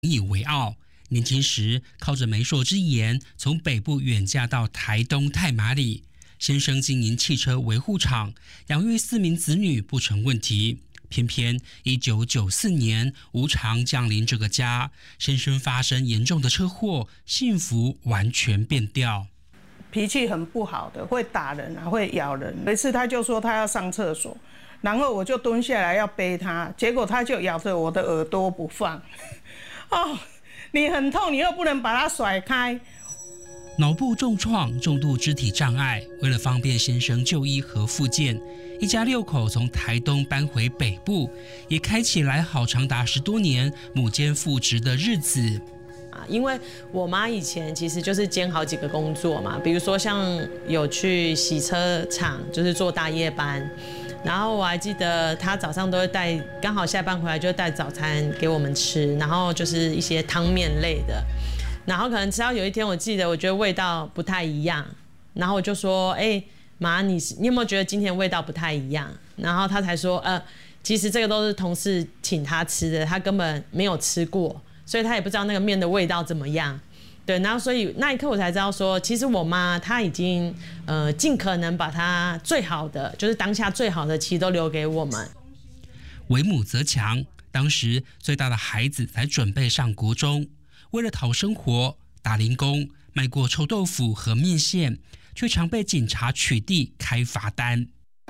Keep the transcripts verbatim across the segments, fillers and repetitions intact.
引以为傲。年轻时靠着媒妁之言，从北部远嫁到台东太麻里。先生经营汽车维护厂，养育四名子女不成问题。偏偏一九九四年无常降临这个家，先生发生严重的车祸，幸福完全变调。 脾气很不好的，会打人啊，会咬人。有一次他就说他要上厕所，然后我就蹲下来要背他，结果他就咬着我的耳朵不放。哦，你很痛，你又不能把它甩开。 脑部重创、重度肢体障碍，为了方便先生就医和复健，一家六口从台东搬回北部，也开起来好长达十多年母兼父职的日子。 因为我妈以前其实就是兼好几个工作嘛，比如说像有去洗车厂，就是做大夜班，然后我还记得她早上都会带，刚好下班回来就会带早餐给我们吃，然后就是一些汤面类的，然后可能直到有一天我记得我觉得味道不太一样，然后我就说，哎、欸，妈，你你有没有觉得今天味道不太一样？然后她才说，呃，其实这个都是同事请她吃的，她根本没有吃过。所以他也不知道那个面的味道怎么样，对，然后所以那一刻我才知道说，其实我妈她已经呃尽可能把她最好的，就是当下最好的，其实都留给我们。 为母则强，当时最大的孩子才准备上国中，为了讨生活，打零工，卖过臭豆腐和面线，却常被警察取缔开罚单。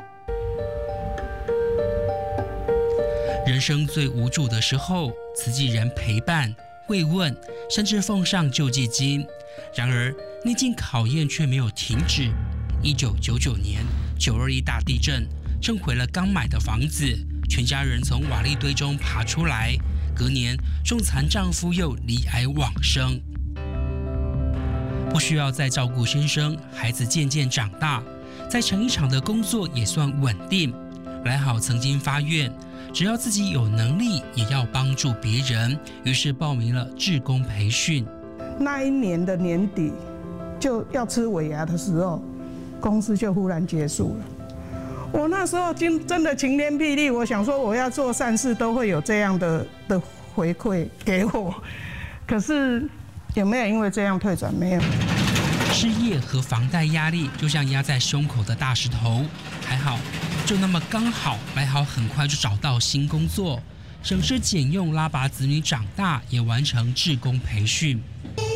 人生最无助的时候，慈济人陪伴、慰问，甚至奉上救济金。然而，逆境考验却没有停止。一九九九年九二一大地震震毁了刚买的房子，全家人从瓦砾堆中爬出来。隔年，重残丈夫又罹癌往生。不需要再照顾先生，孩子渐渐长大，在成衣厂的工作也算稳定。来好曾经发愿，只要自己有能力，也要帮助别人，于是报名了志工培训。 那一年的年底，就要吃尾牙的时候，公司就忽然结束了。我那时候真真的晴天霹雳，我想说我要做善事，都会有这样的的回馈给我。可是有没有因为这样退转？没有。 失业和房贷压力就像压在胸口的大石头，还好就那么刚好，来好很快就找到新工作，省吃俭用拉拔子女长大，也完成志工培训。